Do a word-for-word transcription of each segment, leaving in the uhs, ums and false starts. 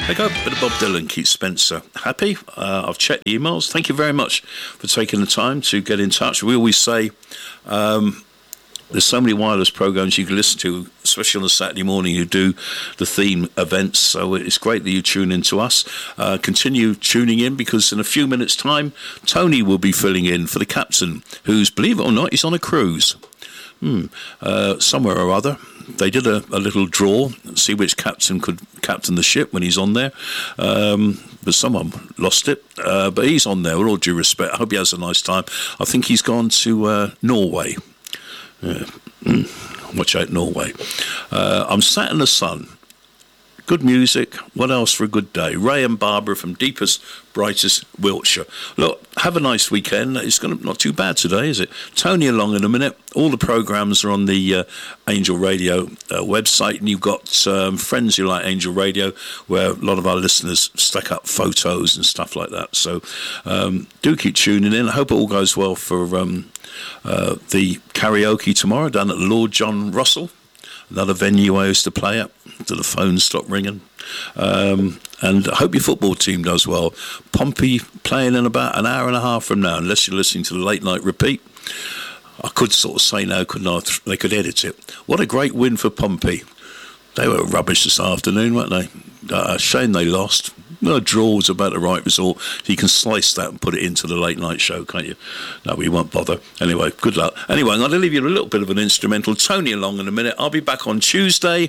There you go, bit of Bob Dylan, Keith Spencer. Happy? Uh, I've checked the emails. Thank you very much for taking the time to get in touch. We always say um, there's so many wireless programs you can listen to, especially on a Saturday morning, who do the theme events. So it's great that you tune in to us. Uh, continue tuning in, because in a few minutes' time, Tony will be filling in for the captain, who's, believe it or not, he's on a cruise. Hmm. Uh, somewhere or other. They did a, a little draw, see which captain could captain the ship when he's on there. Um, but someone lost it. Uh, but he's on there, with all due respect. I hope he has a nice time. I think he's gone to uh, Norway. Yeah. Watch out, Norway. Uh, I'm sat in the sun. Good music. What else for a good day? Ray and Barbara from deepest, brightest Wiltshire. Look, have a nice weekend. It's gonna, not too bad today, is it? Tony along in a minute. All the programmes are on the uh, Angel Radio uh, website, and you've got um, friends who like Angel Radio, where a lot of our listeners stack up photos and stuff like that. So um, do keep tuning in. I hope it all goes well for um, uh, the karaoke tomorrow down at Lord John Russell. Another venue I used to play at, till the phone stopped ringing. Um, and I hope your football team does well. Pompey playing in about an hour and a half from now, unless you're listening to the late night repeat. I could sort of say no, couldn't I? They could edit it. What a great win for Pompey. They were rubbish this afternoon, weren't they? Uh, shame they lost. No, draw was about the right result. You can slice that and put it into the late night show, can't you? No, we won't bother. Anyway, good luck. Anyway, I'm going to leave you a little bit of an instrumental. Tony along in a minute. I'll be back on Tuesday.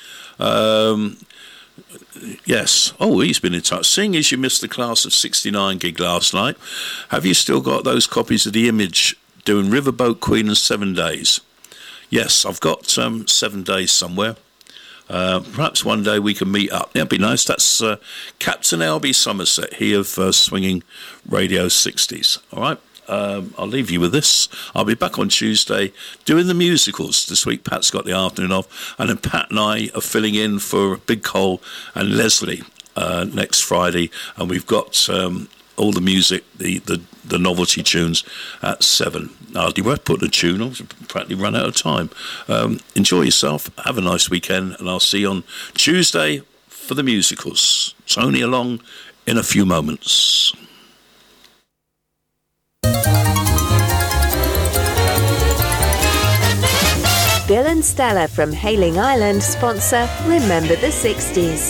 Um, yes. Oh, he's been in touch. Seeing as you missed the Class of sixty-nine gig last night, have you still got those copies of The Image doing Riverboat Queen and Seven Days? Yes, I've got um, Seven Days somewhere. Uh, perhaps one day we can meet up. That'd be nice. That's uh, Captain L B Somerset, he of uh, Swinging Radio sixties. All right, um, I'll leave you with this. I'll be back on Tuesday doing the musicals. This week Pat's got the afternoon off, and then Pat and I are filling in for Big Cole and Leslie uh, next Friday, and we've got um, all the music, the, the, the novelty tunes at seven. Hardly worth putting a tune on, practically run out of time. Um, enjoy yourself, have a nice weekend, and I'll see you on Tuesday for the musicals. Tony along in a few moments. Bill and Stella from Hailing Island sponsor Remember the sixties.